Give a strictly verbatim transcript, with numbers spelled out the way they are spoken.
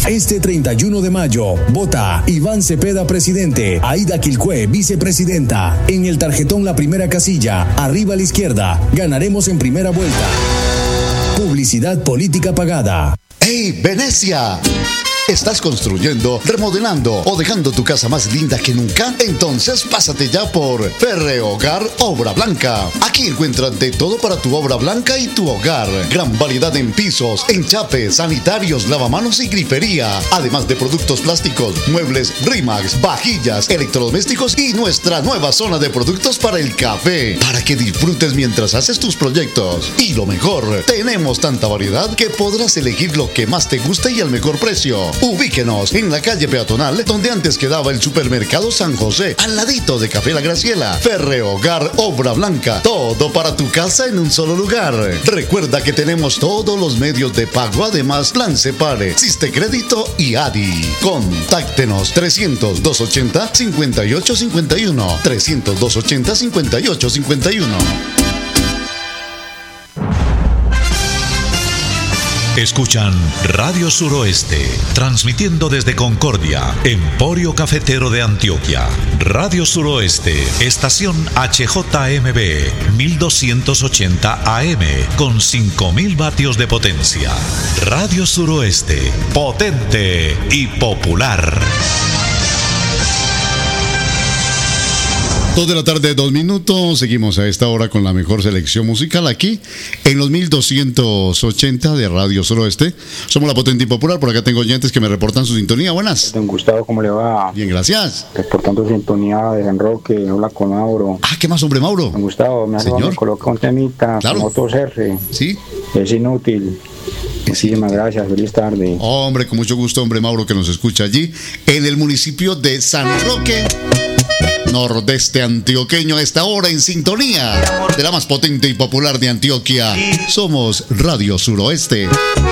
Este treinta y uno de mayo, vota Iván Cepeda, presidente. Aida Quilcue, vicepresidenta. En el tarjetón la primera casilla, arriba a la izquierda. Ganaremos en primera vuelta. Publicidad política pagada. ¡Hey, Venecia! ¿Estás construyendo, remodelando o dejando tu casa más linda que nunca? Entonces pásate ya por Ferrehogar Obra Blanca. Aquí encuentras de todo para tu obra blanca y tu hogar. Gran variedad en pisos, enchapes, sanitarios, lavamanos y grifería. Además de productos plásticos, muebles Rimax, vajillas, electrodomésticos y nuestra nueva zona de productos para el café. Para que disfrutes mientras haces tus proyectos. Y lo mejor, tenemos tanta variedad que podrás elegir lo que más te guste y al mejor precio. Ubíquenos en la calle peatonal donde antes quedaba el supermercado San José, al ladito de Café La Graciela. Ferrehogar Obra Blanca, todo para tu casa en un solo lugar. Recuerda que tenemos todos los medios de pago, además Plan Separe, Siste Crédito y A D I. Contáctenos trescientos, doscientos ochenta, cincuenta y ocho cincuenta y uno, trescientos, doscientos ochenta, cincuenta y ocho cincuenta y uno. Escuchan Radio Suroeste, transmitiendo desde Concordia, Emporio Cafetero de Antioquia. Radio Suroeste, estación H J M B, mil doscientos ochenta A M, con cinco mil vatios de potencia. Radio Suroeste, potente y popular. Dos de la tarde, dos minutos. Seguimos a esta hora con la mejor selección musical aquí en los mil doscientos ochenta de Radio Suroeste. Somos la potente y popular. Por acá tengo oyentes que me reportan su sintonía. Buenas. Don Gustavo, ¿cómo le va? Bien, gracias. Reportando sintonía de San Roque. Habla con Mauro. Ah, ¿qué más, hombre, Mauro? Don Gustavo, me hace me coloca un temita. Claro. Motos R. Sí. Es inútil. Muchísimas gracias, feliz tarde. Hombre, con mucho gusto, hombre, Mauro, que nos escucha allí en el municipio de San Roque, nordeste antioqueño, a esta hora en sintonía de la más potente y popular de Antioquia. Somos Radio Suroeste.